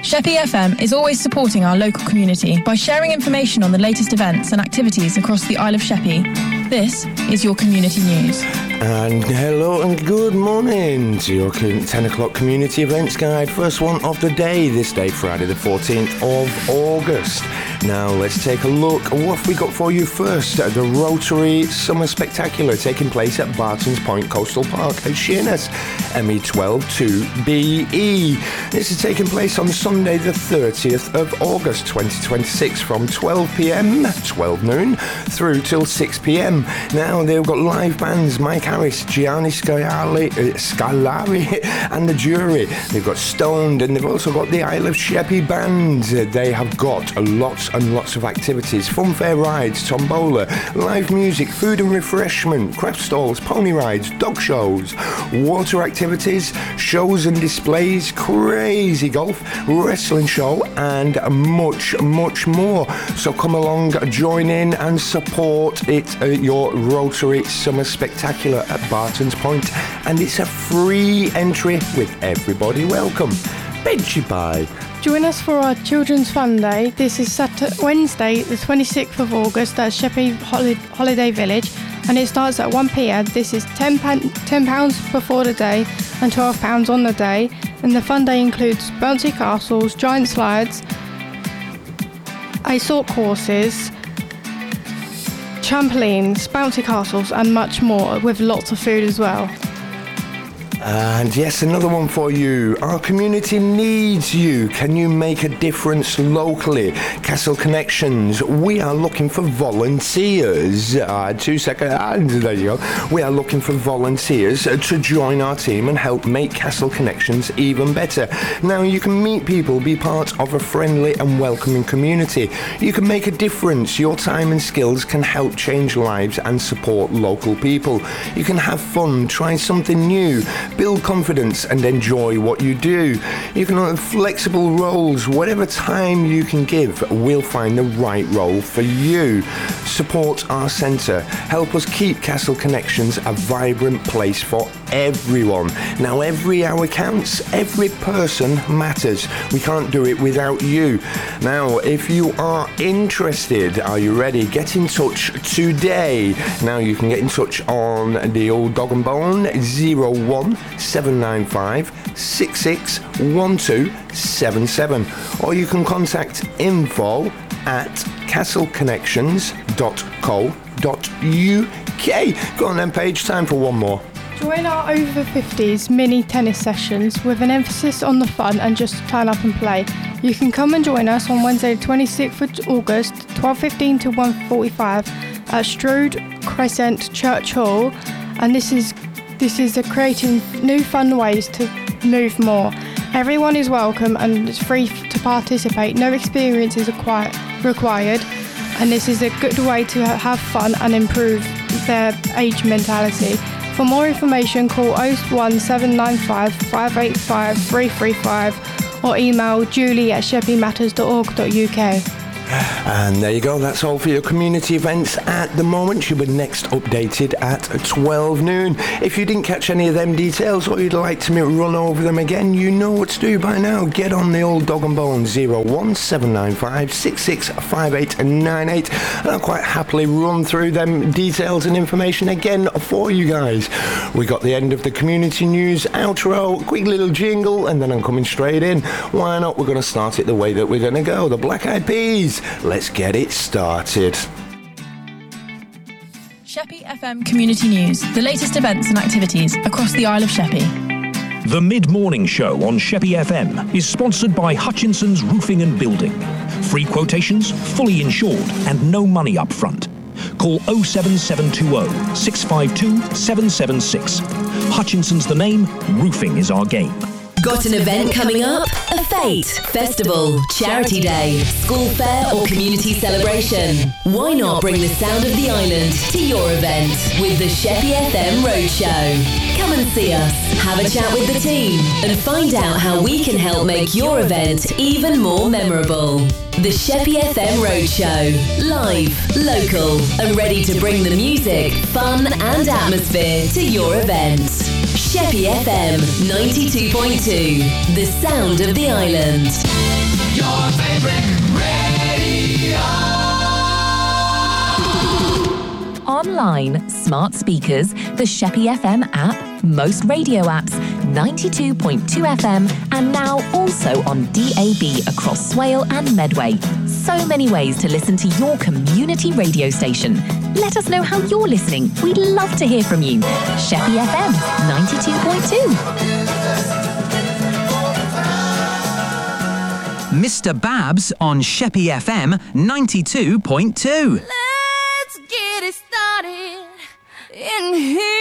Sheppey FM is always supporting our local community by sharing information on the latest events and activities across the Isle of Sheppey. This is your community news. And hello and good morning to your 10 o'clock community events guide. First one of the day, this day, Friday the 14th of August. Now let's take a look at what have we got for you first. The Rotary Summer Spectacular taking place at Barton's Point Coastal Park at Sheerness, ME12 2BE. This is taking place on Sunday the 30th of August 2026 from 12pm, 12 noon, through till 6pm. Now they've got live bands, Mike Harris, Gianni Scalari, and the Jury. They've got Stoned, and they've also got the Isle of Sheppey Band. They have got lots and lots of activities, funfair rides, tombola, live music, food and refreshment, craft stalls, pony rides, dog shows, water activities, shows and displays, crazy golf, wrestling show, and much more. So come along, join in and support it at your Rotary Summer Spectacular at Barton's Point, and it's a free entry with everybody welcome. Benchy Pie. Join us for our Children's Fun Day. This is Wednesday, the 26th of August at Sheppey Holiday Village, and it starts at 1pm. This is £10 before the day and £12 on the day. And the fun day includes bouncy castles, giant slides, assault courses, trampolines, bouncy castles, and much more, with lots of food as well. And yes, another one for you. Our community needs you. Can you make a difference locally? Castle Connections, we are looking for volunteers. 2 seconds, there you go. We are looking for volunteers to join our team and help make Castle Connections even better. Now, you can meet people, be part of a friendly and welcoming community. You can make a difference. Your time and skills can help change lives and support local people. You can have fun, try something new, build confidence and enjoy what you do. You can have flexible roles. Whatever time you can give, we'll find the right role for you. Support our centre. Help us keep Castle Connections a vibrant place for everyone. Now, every hour counts. Every person matters. We can't do it without you. Now, if you are interested, are you ready? Get in touch today. Now, you can get in touch on the old Dog and Bone 01795 661277, or you can contact info@castleconnections.co.uk. Go on then, Paige, time for one more. Join our over 50s mini tennis sessions with an emphasis on the fun and just turn up and play. You can come and join us on Wednesday the 26th of August, 12:15 to 1:45 at Strood Crescent Church Hall, and this is creating new fun ways to move more. Everyone is welcome and it's free to participate. No experience is required, and this is a good way to have fun and improve their age mentality. For more information, call 01795 585 335 or email julie@sheppeymatters.org.uk. And there you go, that's all for your community events at the moment. You'll be next updated at 12 noon. If you didn't catch any of them details or you'd like to run over them again, you know what to do by now. Get on the old Dog and Bone 01795 665898, and I'll quite happily run through them details and information again for you guys. We got the end of the community news outro, quick little jingle, and then I'm coming straight in. Why not? We're going to start it the way that we're going to go. The Black Eyed Peas. Let's get it started. Sheppey FM Community News, the latest events and activities across the Isle of Sheppey. The mid-morning show on Sheppey FM is sponsored by Hutchinson's Roofing and Building. Free quotations, fully insured, and no money up front. Call 07720 652 776. Hutchinson's the name, roofing is our game. Got an event coming up? A fete, festival, charity day, school fair or community celebration? Why not bring the sound of the island to your event with the Sheppey FM Roadshow? Come and see us, have a chat with the team and find out how we can help make your event even more memorable. The Sheppey FM Roadshow, live, local and ready to bring the music, fun and atmosphere to your event. Sheppey FM 92.2, the sound of the island. Your favorite radio. Online, smart speakers, the Sheppey FM app, most radio apps, 92.2 FM, and now also on DAB across Swale and Medway. So many ways to listen to your community radio station. Let us know how you're listening. We'd love to hear from you. Sheppey FM 92.2. Mr. Babs on Sheppey FM 92.2. Let's get it started in here.